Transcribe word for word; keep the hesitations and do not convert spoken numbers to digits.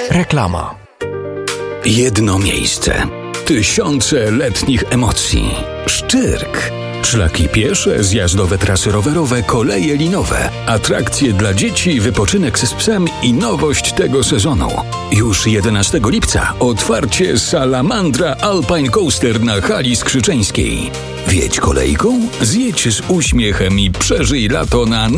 Reklama. Jedno miejsce. Tysiące letnich emocji. Szczyrk. Szlaki piesze, zjazdowe trasy rowerowe, koleje linowe, atrakcje dla dzieci, wypoczynek z psem i nowość tego sezonu. Już jedenastego lipca otwarcie Salamandra Alpine Coaster na hali skrzyczeńskiej. Wjedź kolejką, zjedź z uśmiechem i przeżyj lato na